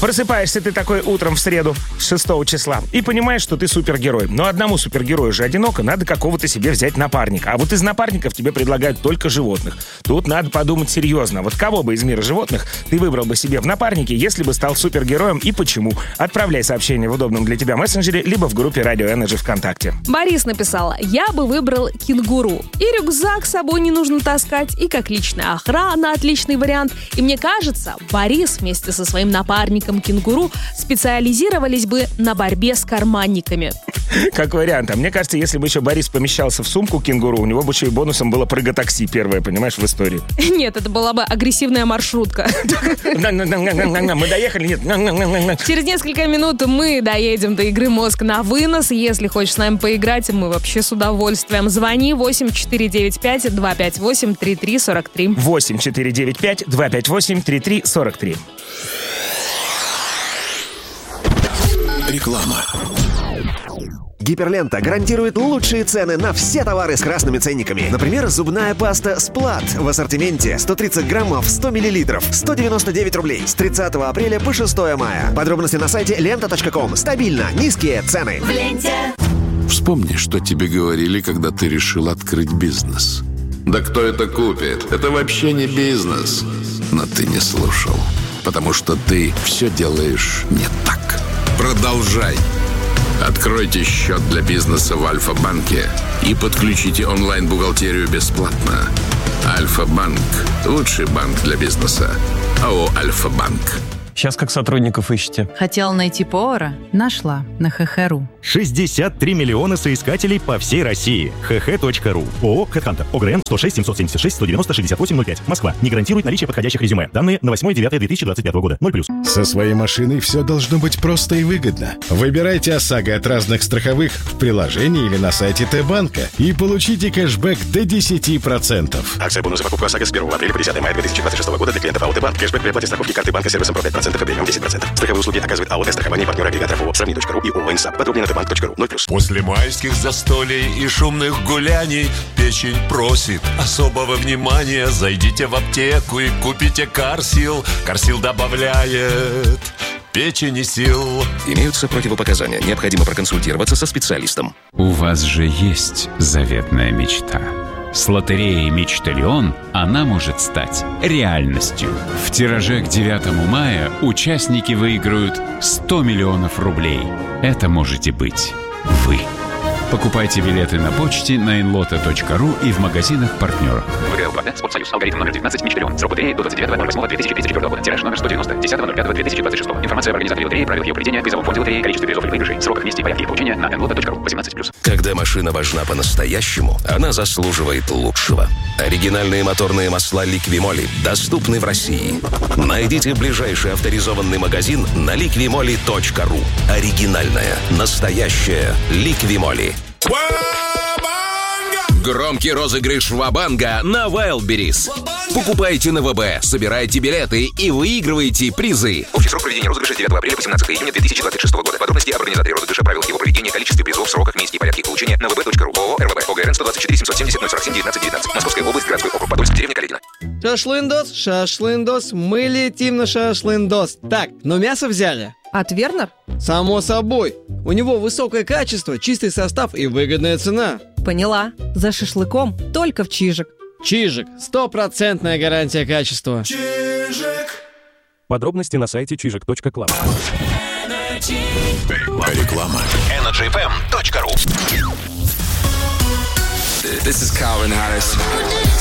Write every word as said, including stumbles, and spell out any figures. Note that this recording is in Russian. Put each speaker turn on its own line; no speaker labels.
Просыпаешься ты такой утром в среду, шестого числа, и понимаешь, что ты супергерой. Но одному супергерою же одиноко, надо какого-то себе взять напарника. А вот из напарников тебе предлагают только животных. Тут надо подумать серьезно. Вот кого бы из мира животных ты выбрал бы себе в напарнике, если бы стал супергероем, и почему? Отправляй сообщение в удобном для тебя мессенджере, либо в группе Radio Energy ВКонтакте.
Борис написал: я бы выбрал кенгуру. И рюкзак с собой не нужно таскать, и как личная охрана отличный вариант. И мне кажется, Борис вместе со своим напарником кенгуру специализировались бы на борьбе с карманниками.
Как вариант. А мне кажется, если бы еще Борис помещался в сумку кенгуру, у него бы еще и бонусом было прыготакси первое, понимаешь, в истории.
Нет, это была бы агрессивная маршрутка.
Мы доехали? Нет.
Через несколько минут мы доедем до игры «Мозг на вынос». Если хочешь с нами поиграть, мы вообще с удовольствием. Звони восемь четыре девять пять два пять восемь три три сорок три.
восемь четыре девять пять два пять восемь три три сорок три.
Реклама.
Гиперлента гарантирует лучшие цены на все товары с красными ценниками. Например, зубная паста «Сплат» в ассортименте сто тридцать граммов, сто миллилитров, сто девяносто девять рублей с тридцатого апреля по шестого мая. Подробности на сайте лента точка ком. Стабильно низкие цены.
В ленте.
Вспомни, что тебе говорили, когда ты решил открыть бизнес. Да кто это купит? Это вообще не бизнес. Но ты не слушал, потому что ты все делаешь не так. Продолжай. Откройте счет для бизнеса в Альфа-банке и подключите онлайн-бухгалтерию бесплатно. Альфа-банк – лучший банк для бизнеса. АО «Альфа-банк».
Сейчас как сотрудников ищете?
Хотела найти повара? Нашла на ха ха точка ру.
шестьдесят три миллиона соискателей по всей России. ха ха точка ру. ООО «Хэдхантер». ОГРН сто шесть семьсот семьдесят шесть сто девяносто шестьдесят восемь ноль пять. Москва. Не гарантирует наличие подходящих резюме. Данные на восьмое девятое две тысячи двадцать пятого года. ноль плюс.
Со своей машиной все должно быть просто и выгодно. Выбирайте ОСАГО от разных страховых в приложении или на сайте Т-банка и получите кэшбэк до десять процентов.
Акция бонуса покупка ОСАГО с первого апреля по десятое мая две тысячи двадцать шестого года для клиентов АО «Т-банк». Кэшбэк при оплате страховки карты банка сервисом про пять процентов и премиум десять процентов. Страховые услуги оказывает АО «Страхование», партнер агрегаторов ООО «Сравни точка ру» и ООО «Инсап». Подробнее на т-банк точка ру. ноль плюс.
После майских застолий и шумных гуляний печень просит особого внимания. Зайдите в аптеку и купите Карсил. Карсил добавляет печени сил.
Имеются противопоказания. Необходимо проконсультироваться со специалистом.
У вас же есть заветная мечта. С лотереей «Мечталион» она может стать реальностью. В тираже к девятому мая участники выиграют сто миллионов рублей. Это можете быть вы. Покупайте билеты на почте на инлота точка ру и в магазинах партнеров.
ВГЛ-два Спортсоюз. Алгоритм номер девятнадцать «Мечталион». Срок лотереи до двадцать девятого ноль восьмого две тысячи тридцать четвёртого года. Тираж номер сто девяносто. десятого ноль пятого две тысячи двадцать шестого. Информация об организаторе лотереи, правилах ее проведения, призовом фонде лотереи, количестве призов и выигрышей, сроках, месте и порядке их получения на инлота точка ру. восемнадцать плюс.
Когда машина важна по-настоящему, она заслуживает лучшего. Оригинальные моторные масла «Ликвимоли» доступны в России. Найдите ближайший авторизованный магазин на ликвимоли точка ру. Оригинальная, настоящая «Ликвимоли». Громкий розыгрыш Ва-банга на Wildberries. Покупайте на ВБ, собирайте билеты и выигрывайте призы.
Общий срок проведения розыгрыша с девятого апреля по семнадцатого июня две тысячи двадцать шестого года. Подробности об организаторе розыгрыша, правилах его проведения, количестве призов, сроках, месте и порядке их получения на вэ бэ точка ру. ООО «РВБ». ОГРН сто двадцать четыре семьсот семьдесят ноль сорок семь девятнадцать девятнадцать. Московская область, городской округ Подольск, деревня Каледино.
Шашлындос, шашлындос, мы летим на шашлындос. Так, но мясо взяли.
От Вернер?
Само собой. У него высокое качество, чистый состав и выгодная цена.
Поняла. За шашлыком только в Чижик.
Чижик. Стопроцентная гарантия качества.
Чижик.
Подробности на сайте чижик точка клаб.
Реклама.
энерджи эф эм точка ру.
This is Calvin Harris.